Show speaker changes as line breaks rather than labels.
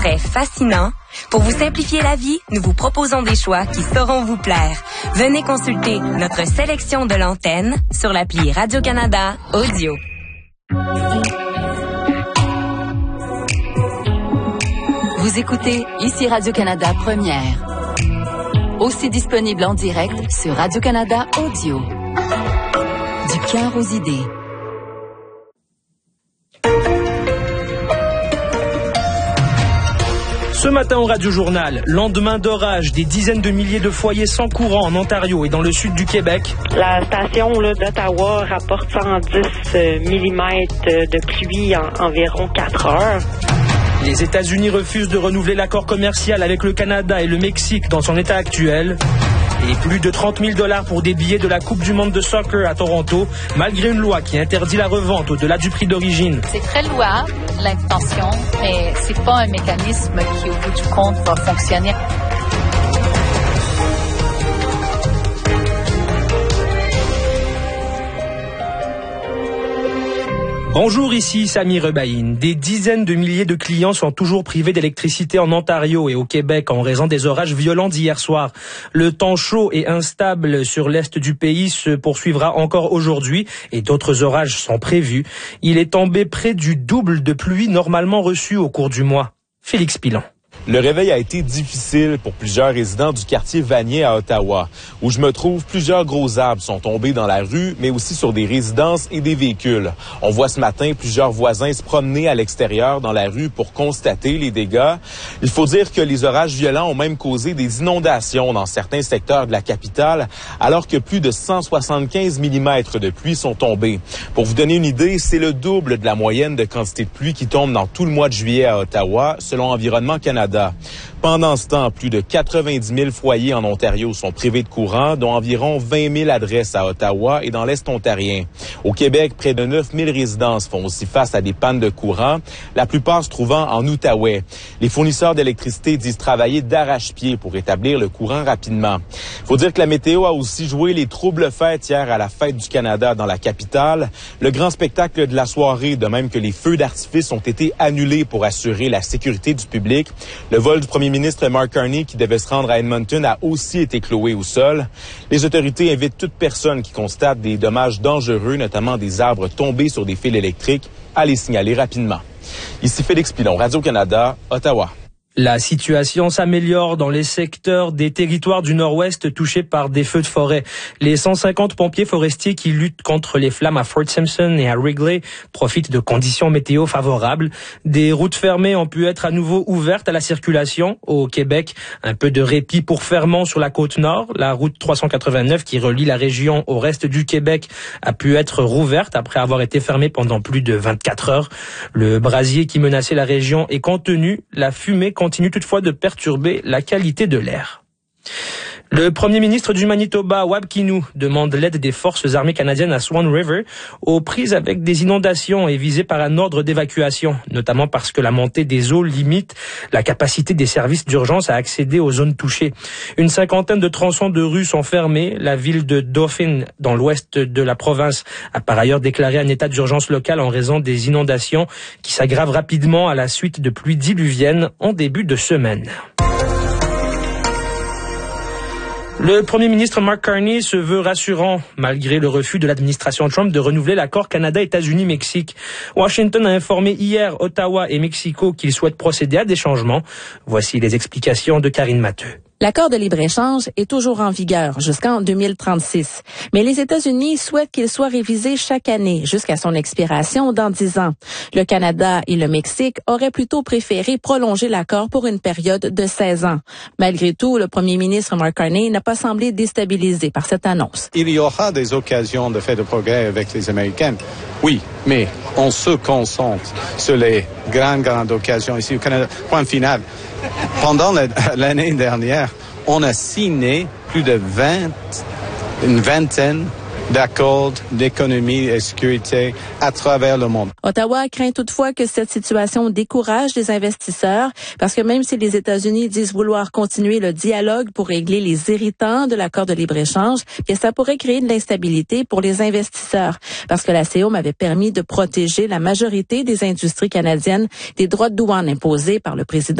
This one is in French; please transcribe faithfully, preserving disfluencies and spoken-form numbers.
portraits fascinants. Pour vous simplifier la vie, nous vous proposons des choix qui sauront vous plaire. Venez consulter notre sélection de l'antenne sur l'appli Radio-Canada Audio.
Vous écoutez ici Radio-Canada Première. Aussi disponible en direct sur Radio-Canada Audio. Du cœur aux idées.
Ce matin au Radio-Journal, lendemain d'orage, des dizaines de milliers de foyers sans courant en Ontario et dans le sud du Québec.
La station là, d'Ottawa rapporte cent dix millimètres de pluie en environ quatre heures.
Les États-Unis refusent de renouveler l'accord commercial avec le Canada et le Mexique dans son état actuel. Et plus de trente mille dollars pour des billets de la Coupe du monde de soccer à Toronto, malgré une loi qui interdit la revente au-delà du prix d'origine.
C'est très louable, l'intention, mais c'est pas un mécanisme qui, au bout du compte, va fonctionner.
Bonjour, ici Sami Rebaïn. Des dizaines de milliers de clients sont toujours privés d'électricité en Ontario et au Québec en raison des orages violents d'hier soir. Le temps chaud et instable sur l'est du pays se poursuivra encore aujourd'hui et d'autres orages sont prévus. Il est tombé près du double de pluie normalement reçue au cours du mois. Félix Pilon.
Le réveil a été difficile pour plusieurs résidents du quartier Vanier à Ottawa, où je me trouve. Plusieurs gros arbres sont tombés dans la rue, mais aussi sur des résidences et des véhicules. On voit ce matin plusieurs voisins se promener à l'extérieur dans la rue pour constater les dégâts. Il faut dire que les orages violents ont même causé des inondations dans certains secteurs de la capitale, alors que plus de cent soixante-quinze millimètres de pluie sont tombés. Pour vous donner une idée, c'est le double de la moyenne de quantité de pluie qui tombe dans tout le mois de juillet à Ottawa, selon Environnement Canada. Pendant ce temps, plus de quatre-vingt-dix mille foyers en Ontario sont privés de courant, dont environ vingt mille adresses à Ottawa et dans l'Est ontarien. Au Québec, près de neuf mille résidences font aussi face à des pannes de courant, la plupart se trouvant en Outaouais. Les fournisseurs d'électricité disent travailler d'arrache-pied pour rétablir le courant rapidement. Il faut dire que la météo a aussi joué les troubles fêtes hier à la Fête du Canada dans la capitale. Le grand spectacle de la soirée, de même que les feux d'artifice, ont été annulés pour assurer la sécurité du public. Le vol du premier ministre Mark Carney, qui devait se rendre à Edmonton, a aussi été cloué au sol. Les autorités invitent toute personne qui constate des dommages dangereux, notamment des arbres tombés sur des fils électriques, à les signaler rapidement. Ici Félix Pilon, Radio-Canada, Ottawa.
La situation s'améliore dans les secteurs des territoires du Nord-Ouest touchés par des feux de forêt. Les cent cinquante pompiers forestiers qui luttent contre les flammes à Fort Simpson et à Wrigley profitent de conditions météo favorables. Des routes fermées ont pu être à nouveau ouvertes à la circulation. Au Québec, un peu de répit pour Fermont sur la côte nord. La route trois cent quatre-vingt-neuf qui relie la région au reste du Québec a pu être rouverte après avoir été fermée pendant plus de vingt-quatre heures. Le brasier qui menaçait la région est contenu. La fumée continue toutefois de perturber la qualité de l'air. Le premier ministre du Manitoba, Wab Kinew, demande l'aide des forces armées canadiennes à Swan River, aux prises avec des inondations et visées par un ordre d'évacuation, notamment parce que la montée des eaux limite la capacité des services d'urgence à accéder aux zones touchées. Une cinquantaine de tronçons de rues sont fermés. La ville de Dauphin, dans l'ouest de la province, a par ailleurs déclaré un état d'urgence local en raison des inondations qui s'aggravent rapidement à la suite de pluies diluviennes en début de semaine. Le premier ministre Mark Carney se veut rassurant, malgré le refus de l'administration Trump de renouveler l'accord Canada-États-Unis-Mexique. Washington a informé hier Ottawa et Mexico qu'ils souhaitent procéder à des changements. Voici les explications de Karine Matteux.
L'accord de libre-échange est toujours en vigueur jusqu'en deux mille trente-six. Mais les États-Unis souhaitent qu'il soit révisé chaque année jusqu'à son expiration dans dix ans. Le Canada et le Mexique auraient plutôt préféré prolonger l'accord pour une période de seize ans. Malgré tout, le premier ministre Mark Carney n'a pas semblé déstabilisé par cette annonce.
Il y aura des occasions de faire de progrès avec les Américains. Oui, mais on se concentre sur les grandes, grandes occasions ici au Canada. Point final. Pendant l'année dernière, on a signé plus de vingt, une vingtaine d'accords d'économie et sécurité à travers le monde.
Ottawa craint toutefois que cette situation décourage les investisseurs parce que même si les États-Unis disent vouloir continuer le dialogue pour régler les irritants de l'accord de libre-échange, bien, ça pourrait créer de l'instabilité pour les investisseurs parce que la C O M avait permis de protéger la majorité des industries canadiennes des droits de douane imposés par le président